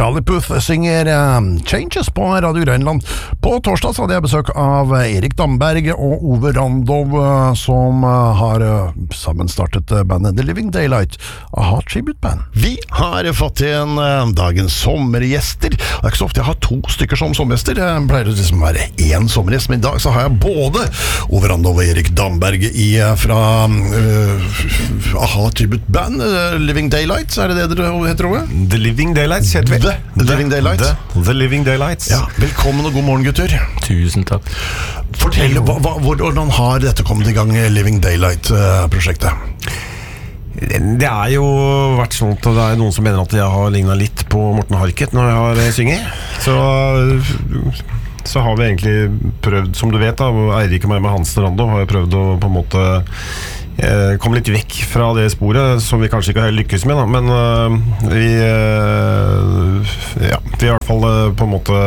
Charlie Puth synger Changes på Radio Grønland. På torsdag så hadde jeg besøk av Erik Damberg og Ove Randov, som har sammen startet bandet The Living Daylight, A-ha Tribute Band. Vi har fått igjen dagens sommergjester. Det er ikke så ofte jeg har to stykker som sommergjester. Jeg pleier å liksom være én sommergjest, men i dag så har jeg både Ove Randov og Erik Damberg fra A-ha Tribute Band, Living Daylights, er det dere heter, Ove? The Living Daylights heter vi. The Living Daylights. The Living Daylights. Ja, velkommen og god morgen, gutter. Tusen takk. Fortell, hvordan har dette kommet i gang, Living Daylight-prosjektet? Det er jo vært sånn at det er noen som mener at jeg har lignet litt på Morten Harket når jeg har synget. Så har vi egentlig prøvd, som du vet da, Eirik og meg med Hansen Randov har jeg prøvd å på en måte komme litt vekk fra det sporet som vi kanskje ikke har lykkes med da. Men vi har i hvert fall på en måte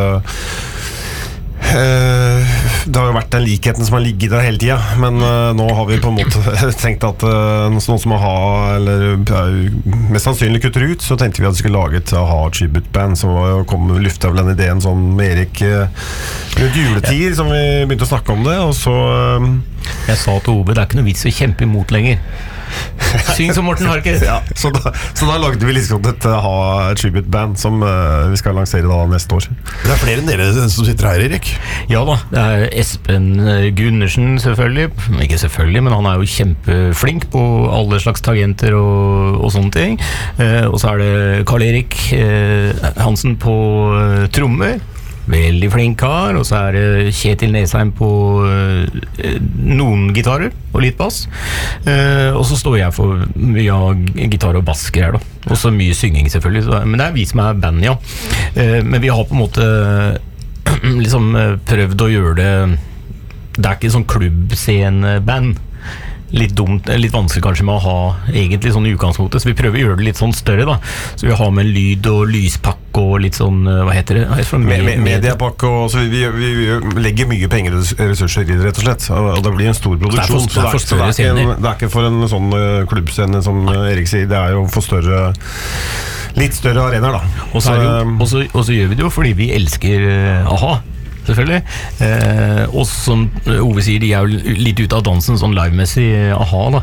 det har jo vært den likheten som har ligget der hele tiden, men nå har vi på en måte tenkt at noen som A-ha, eller mest sannsynlig kutter ut, så tenkte vi at vi skulle lage et A-ha Tribute Band, som kom luftet av den ideen sånn med Erik rundt juletider, som vi begynte å snakke om det, og så jeg sa til Ove, det er ikke noe vits å kjempe imot lenger. Syng som Morten Harket. Ja, så da lagde vi liksom et A-ha Tribute Band som vi skal lansere da neste år. Det er flere enn dere som sitter her, Erik. Ja da, det er Espen Gundersen selvfølgelig. Ikke selvfølgelig, men han er jo kjempeflink på alle slags tangenter og sånne ting. Og så er det Karl Erik Hansen på trommer. Veldig flink kar, og så er det Kjetil Nesheim på noen gitarer og litt bass, og så står jeg for mye av gitar og bassgreier da, og så mye synging selvfølgelig, men det er vi som er band, ja. Men vi har på en måte liksom prøvd å gjøre det er ikke sånn klubbsceneband, litt dumt, litt vanskelig kanskje med å ha egentlig sånn i utgangspunktet, så vi prøver å gjøre det litt sånn større da, så vi har med en lyd og lyspakke og litt sånn, hva heter det? Mediapakke, og så vi legger mye penger og ressurser i det rett og slett, og det blir en stor produksjon, det er ikke for en sånn klubbscene som Erik sier, det er jo for større litt større arenaer da, og så gjør vi det jo fordi vi elsker A-ha selvfølgelig, og som Ove sier, de er jo litt ute av dansen sånn livemessig A-ha da,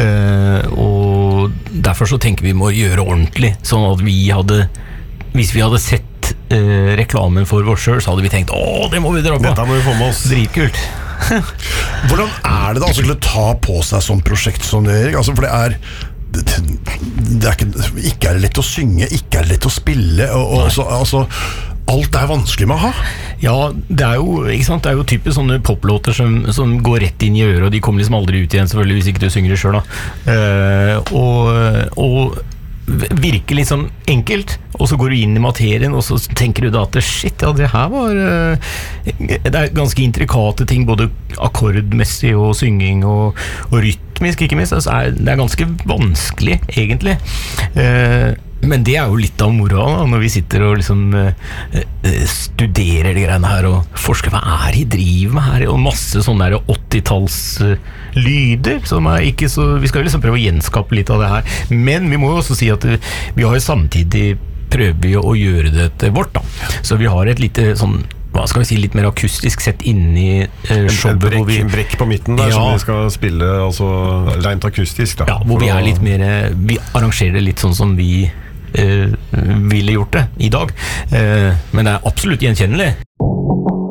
og derfor så tenker vi må gjøre ordentlig, sånn at hvis vi hadde sett reklamen for oss selv, så hadde vi tenkt, det må vi dra på, dette må vi få med oss, dritkult. Hvordan er det da altså til å ta på seg sånn prosjekt som det, Erik? Altså, for det er ikke lett å synge, ikke lett å spille, og altså alt er vanskelig med A-ha. Ja, det er jo, ikke sant? Det er jo typisk sånne poplåter som går rett inn i øret, og de kommer liksom aldri ut igjen selvfølgelig hvis ikke du synger det selv da. Og virker liksom enkelt, og så går du inn i materien, og så tenker du da at shit, ja, det her var det er ganske intrikate ting, både akkordmessig og synging og rytmisk, ikke minst. Altså, det er ganske vanskelig egentlig, men det er jo litt av mora da, når vi sitter og liksom studerer de greiene her og forsker hva de driver med her, og masse sånne 80-talls lyder som ikke så, vi skal jo liksom prøve å gjenskape litt av det her, men vi må jo også si at vi har jo samtidig prøver å gjøre det til vårt da, så vi har et lite sånn, hva skal vi si, litt mer akustisk sett inni showet, en brekk på midten der, som vi skal spille altså rent akustisk da. Ja, hvor vi litt mer, vi arrangerer det litt sånn som vi ville gjort det i dag, men det er absolutt gjenkjennelig.